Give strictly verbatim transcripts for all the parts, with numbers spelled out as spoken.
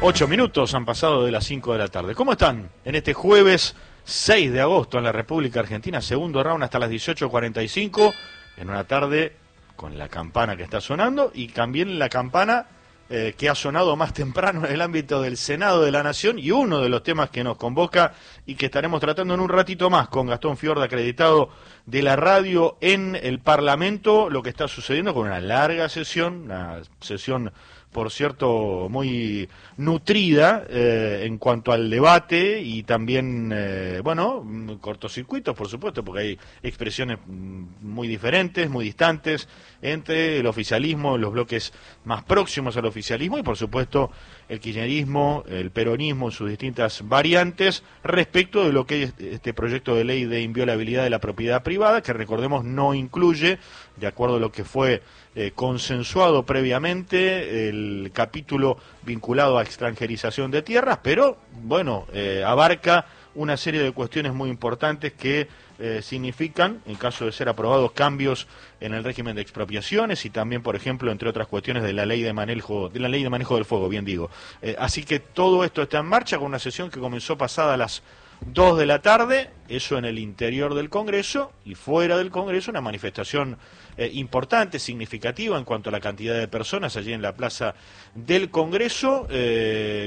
Ocho minutos han pasado de las cinco de la tarde. ¿Cómo están? En este jueves seis de agosto en la República Argentina, segundo round hasta las dieciocho cuarenta y cinco, en una tarde con la campana que está sonando y también la campana eh, que ha sonado más temprano en el ámbito del Senado de la Nación, y uno de los temas que nos convoca y que estaremos tratando en un ratito más con Gastón Fiorda, acreditado de la radio en el Parlamento, lo que está sucediendo con una larga sesión, una sesión por cierto muy nutrida eh, en cuanto al debate y también, eh, bueno, cortocircuitos por supuesto, porque hay expresiones muy diferentes, muy distantes entre el oficialismo, los bloques más próximos al oficialismo y por supuesto el kirchnerismo, el peronismo en sus distintas variantes respecto de lo que es este proyecto de ley de inviolabilidad de la propiedad privada, que recordemos no incluye, de acuerdo a lo que fue eh, consensuado previamente, el capítulo vinculado a extranjerización de tierras, pero bueno, eh, abarca una serie de cuestiones muy importantes que eh, significan, en caso de ser aprobados, cambios en el régimen de expropiaciones y también, por ejemplo, entre otras cuestiones de la ley de manejo, de la ley de manejo del fuego, bien digo. Eh, así que todo esto está en marcha con una sesión que comenzó pasada a las dos de la tarde, eso en el interior del Congreso, y fuera del Congreso una manifestación eh, importante, significativa en cuanto a la cantidad de personas allí en la plaza del Congreso, eh,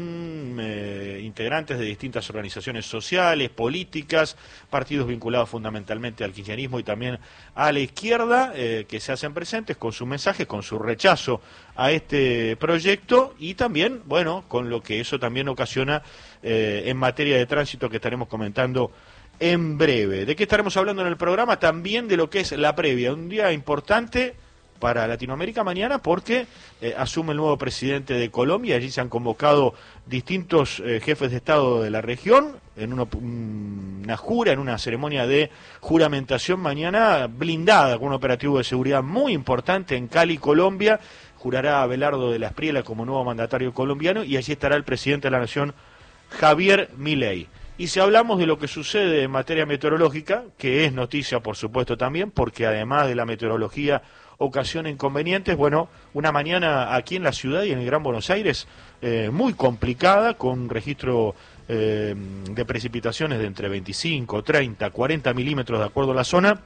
con eh, integrantes de distintas organizaciones sociales, políticas, partidos vinculados fundamentalmente al kirchnerismo y también a la izquierda, eh, que se hacen presentes con sus mensajes, con su rechazo a este proyecto y también, bueno, con lo que eso también ocasiona eh, en materia de tránsito que estaremos comentando en breve. ¿De qué estaremos hablando en el programa? También de lo que es la previa, un día importante para Latinoamérica mañana porque eh, asume el nuevo presidente de Colombia. Allí se han convocado distintos eh, jefes de Estado de la región en uno, una jura, en una ceremonia de juramentación mañana blindada con un operativo de seguridad muy importante en Cali, Colombia. Jurará Abelardo de la Espriella como nuevo mandatario colombiano y allí estará el presidente de la Nación, Javier Milei. Y si hablamos de lo que sucede en materia meteorológica, que es noticia por supuesto también, porque además de la meteorología ocasiona inconvenientes, bueno, una mañana aquí en la ciudad y en el Gran Buenos Aires eh, muy complicada, con un registro eh, de precipitaciones de entre veinticinco, treinta, cuarenta milímetros de acuerdo a la zona,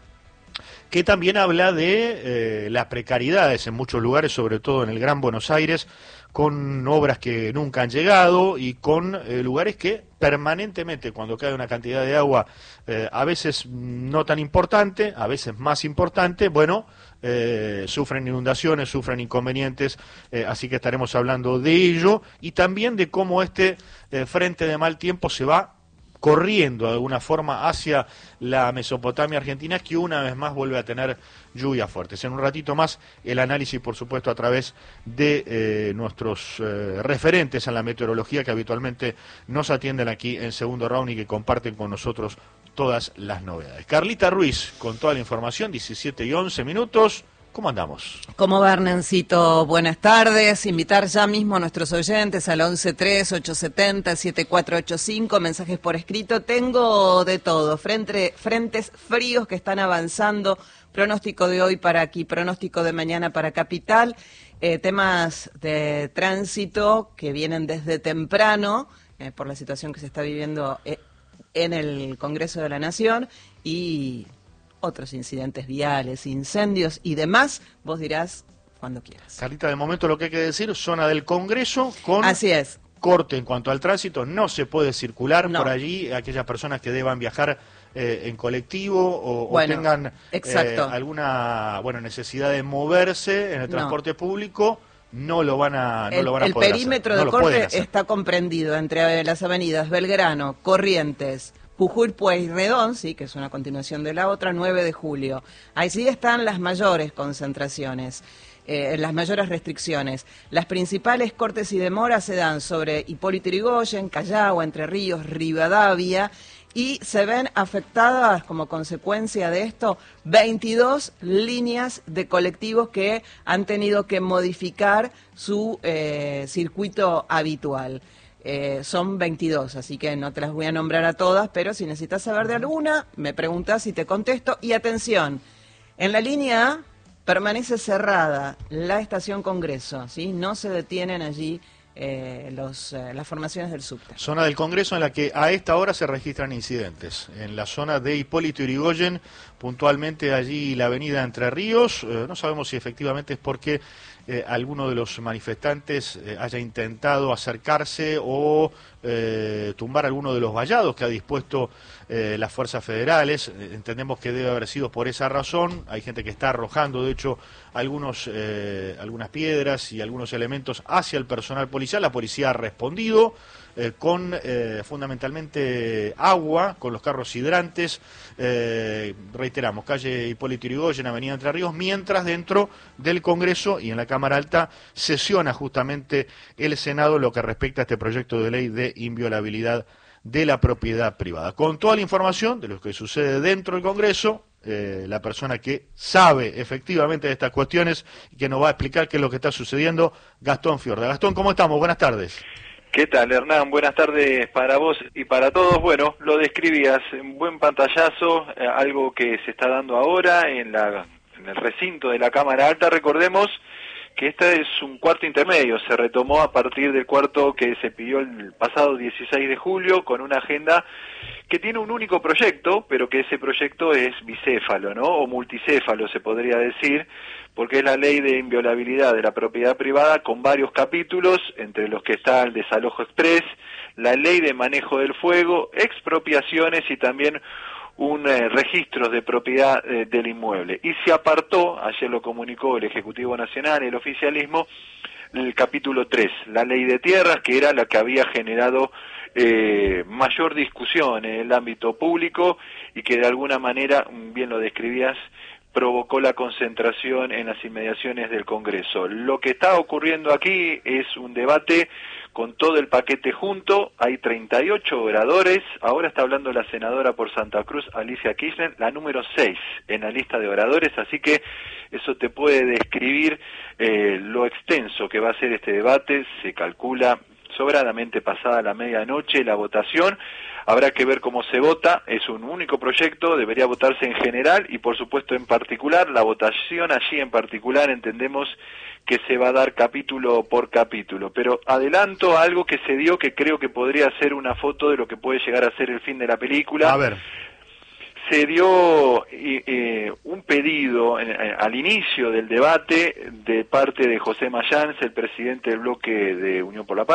que también habla de eh, las precariedades en muchos lugares, sobre todo en el Gran Buenos Aires, con obras que nunca han llegado y con eh, lugares que permanentemente, cuando cae una cantidad de agua, eh, a veces no tan importante, a veces más importante, bueno, eh, sufren inundaciones, sufren inconvenientes, eh, así que estaremos hablando de ello y también de cómo este eh, frente de mal tiempo se va corriendo de alguna forma hacia la Mesopotamia argentina, que una vez más vuelve a tener lluvias fuertes. En un ratito más el análisis, por supuesto, a través de eh, nuestros eh, referentes en la meteorología que habitualmente nos atienden aquí en Segundo Round y que comparten con nosotros todas las novedades. Carlita Ruiz con toda la información, diecisiete y once minutos. ¿Cómo andamos? ¿Cómo va, Hernancito? Buenas tardes. Invitar ya mismo a nuestros oyentes al once tres, ocho siete cero, siete cuatro ocho cinco, mensajes por escrito. Tengo de todo, Frente, frentes fríos que están avanzando, pronóstico de hoy para aquí, pronóstico de mañana para Capital, eh, temas de tránsito que vienen desde temprano, eh, por la situación que se está viviendo eh, en el Congreso de la Nación y otros incidentes viales, incendios y demás, vos dirás cuando quieras. Carlita, de momento lo que hay que decir, zona del Congreso con Así es. corte en cuanto al tránsito, no se puede circular No. por allí, aquellas personas que deban viajar eh, en colectivo o, Bueno, o tengan exacto. eh, alguna bueno necesidad de moverse en el transporte No. público, no lo van a, no el, lo van a el poder perímetro hacer. de No lo pueden corte hacer. está comprendido entre las avenidas Belgrano, Corrientes, Jujuy, Pueyrredón, sí, que es una continuación de la otra, nueve de julio. Allí están las mayores concentraciones, eh, las mayores restricciones. Las principales cortes y demoras se dan sobre Hipólito Yrigoyen, Callao, Entre Ríos, Rivadavia, y se ven afectadas como consecuencia de esto veintidós líneas de colectivos que han tenido que modificar su eh, circuito habitual. Eh, son veintidós, así que no te las voy a nombrar a todas, pero si necesitas saber de alguna, me preguntas y te contesto. Y atención, en la línea A permanece cerrada la estación Congreso, ¿sí? No se detienen allí eh, los, eh, las formaciones del subte. Zona del Congreso en la que a esta hora se registran incidentes. En la zona de Hipólito Yrigoyen, puntualmente allí la avenida Entre Ríos, eh, no sabemos si efectivamente es porque eh, alguno de los manifestantes eh, haya intentado acercarse o eh, tumbar alguno de los vallados que ha dispuesto eh, las fuerzas federales. Eh, entendemos que debe haber sido por esa razón. Hay gente que está arrojando, de hecho, algunos eh, algunas piedras y algunos elementos hacia el personal policial. La policía ha respondido eh, con eh, fundamentalmente agua, con los carros hidrantes. Eh, reiteramos, calle Hipólito Yrigoyen, avenida Entre Ríos, mientras dentro del Congreso y en la Cámara Alta sesiona justamente el Senado lo que respecta a este proyecto de ley de inviolabilidad de la propiedad privada. Con toda la información de lo que sucede dentro del Congreso, eh, la persona que sabe efectivamente de estas cuestiones y que nos va a explicar qué es lo que está sucediendo, Gastón Fiorda. Gastón, ¿cómo estamos? Buenas tardes. ¿Qué tal, Hernán? Buenas tardes para vos y para todos. Bueno, lo describías, un buen pantallazo, eh, algo que se está dando ahora en, la, en el recinto de la Cámara Alta. Recordemos que este es un cuarto intermedio, se retomó a partir del cuarto que se pidió el pasado dieciséis de julio con una agenda que tiene un único proyecto, pero que ese proyecto es bicéfalo, ¿no? O multicéfalo se podría decir, porque es la ley de inviolabilidad de la propiedad privada con varios capítulos, entre los que está el desalojo express, la ley de manejo del fuego, expropiaciones y también un eh, registro de propiedad eh, del inmueble. Y se apartó, ayer lo comunicó el Ejecutivo Nacional, el oficialismo, el capítulo tres, la ley de tierras, que era la que había generado eh, mayor discusión en el ámbito público y que de alguna manera, bien lo describías, provocó la concentración en las inmediaciones del Congreso. Lo que está ocurriendo aquí es un debate con todo el paquete junto, hay treinta y ocho oradores, ahora está hablando la senadora por Santa Cruz, Alicia Kirchner, la número seis en la lista de oradores, así que eso te puede describir eh, lo extenso que va a ser este debate. Se calcula sobradamente pasada la medianoche la votación. Habrá que ver cómo se vota, es un único proyecto, debería votarse en general y por supuesto en particular. La votación allí en particular entendemos que se va a dar capítulo por capítulo, pero adelanto algo que se dio que creo que podría ser una foto de lo que puede llegar a ser el fin de la película. A ver. Se dio eh, eh, un pedido en, eh, al inicio del debate de parte de José Mayans, el presidente del bloque de Unión por la Paz,